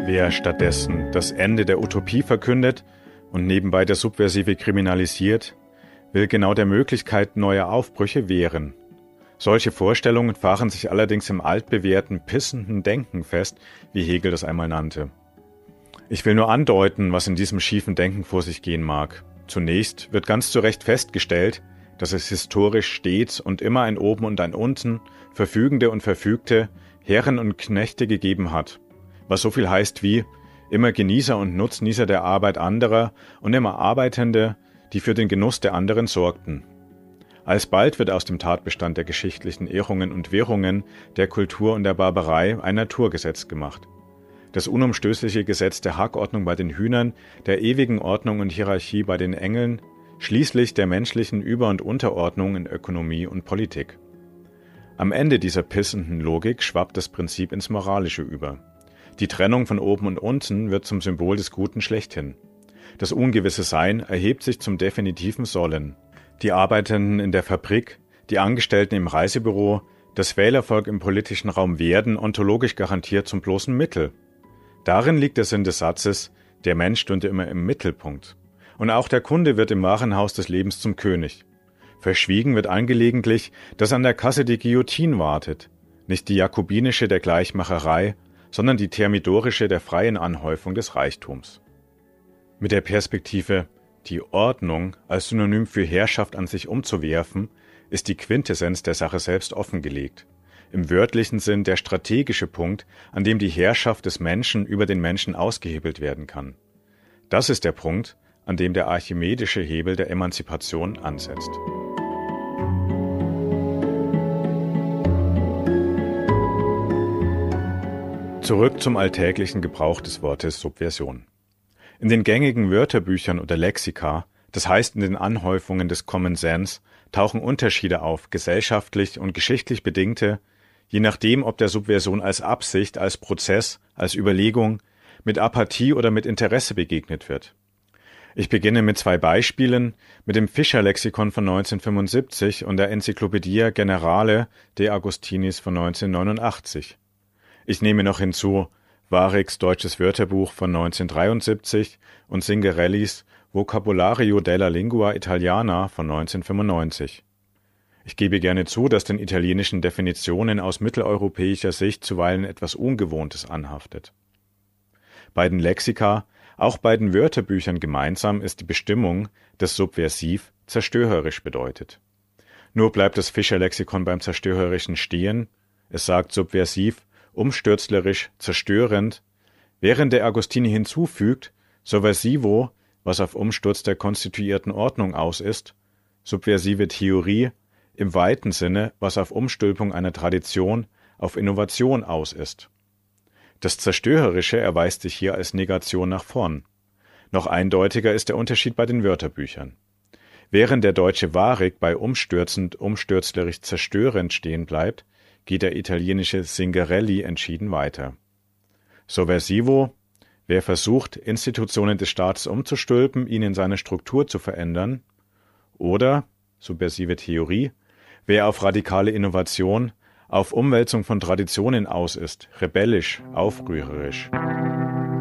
Wer stattdessen das Ende der Utopie verkündet und nebenbei das Subversive kriminalisiert, will genau der Möglichkeit neuer Aufbrüche wehren. Solche Vorstellungen fahren sich allerdings im altbewährten, pissenden Denken fest, wie Hegel das einmal nannte. Ich will nur andeuten, was in diesem schiefen Denken vor sich gehen mag. Zunächst wird ganz zu Recht festgestellt, dass es historisch stets und immer ein Oben und ein Unten, Verfügende und Verfügte, Herren und Knechte gegeben hat, was so viel heißt wie immer Genießer und Nutznießer der Arbeit anderer und immer Arbeitende, die für den Genuss der anderen sorgten. Alsbald wird aus dem Tatbestand der geschichtlichen Irrungen und Wirrungen, der Kultur und der Barbarei ein Naturgesetz gemacht. Das unumstößliche Gesetz der Hackordnung bei den Hühnern, der ewigen Ordnung und Hierarchie bei den Engeln, schließlich der menschlichen Über- und Unterordnung in Ökonomie und Politik. Am Ende dieser pissenden Logik schwappt das Prinzip ins Moralische über. Die Trennung von oben und unten wird zum Symbol des Guten schlechthin. Das ungewisse Sein erhebt sich zum definitiven Sollen. Die Arbeitenden in der Fabrik, die Angestellten im Reisebüro, das Wählervolk im politischen Raum werden ontologisch garantiert zum bloßen Mittel. Darin liegt der Sinn des Satzes, der Mensch stünde immer im Mittelpunkt. Und auch der Kunde wird im Warenhaus des Lebens zum König. Verschwiegen wird angelegentlich, dass an der Kasse die Guillotine wartet, nicht die jakobinische der Gleichmacherei, sondern die thermidorische der freien Anhäufung des Reichtums. Mit der Perspektive, die Ordnung als Synonym für Herrschaft an sich umzuwerfen, ist die Quintessenz der Sache selbst offengelegt. Im wörtlichen Sinn der strategische Punkt, an dem die Herrschaft des Menschen über den Menschen ausgehebelt werden kann. Das ist der Punkt, an dem der archimedische Hebel der Emanzipation ansetzt. Zurück zum alltäglichen Gebrauch des Wortes Subversion. In den gängigen Wörterbüchern oder Lexika, das heißt in den Anhäufungen des Common Sense, tauchen Unterschiede auf, gesellschaftlich und geschichtlich bedingte, je nachdem, ob der Subversion als Absicht, als Prozess, als Überlegung, mit Apathie oder mit Interesse begegnet wird. Ich beginne mit 2 Beispielen, mit dem Fischer-Lexikon von 1975 und der Encyclopaedia Generale de Agostinis von 1989. Ich nehme noch hinzu Waricks Deutsches Wörterbuch von 1973 und Zingarellis Vocabolario della Lingua Italiana von 1995. Ich gebe gerne zu, dass den italienischen Definitionen aus mitteleuropäischer Sicht zuweilen etwas Ungewohntes anhaftet. Bei den Lexika, auch bei den Wörterbüchern gemeinsam ist die Bestimmung, dass subversiv zerstörerisch bedeutet. Nur bleibt das Fischer-Lexikon beim Zerstörerischen stehen, es sagt subversiv, umstürzlerisch, zerstörend, während der Agostini hinzufügt, subversivo, was auf Umsturz der konstituierten Ordnung aus ist, subversive Theorie, im weiten Sinne, was auf Umstülpung einer Tradition, auf Innovation aus ist. Das Zerstörerische erweist sich hier als Negation nach vorn. Noch eindeutiger ist der Unterschied bei den Wörterbüchern. Während der deutsche Warik bei umstürzend, umstürzlerisch, zerstörend stehen bleibt, geht der italienische Zingarelli entschieden weiter. Sovversivo, wer versucht, Institutionen des Staates umzustülpen, ihn in seiner Struktur zu verändern, oder, subversive Theorie, wer auf radikale Innovation, auf Umwälzung von Traditionen aus ist, rebellisch, aufrührerisch.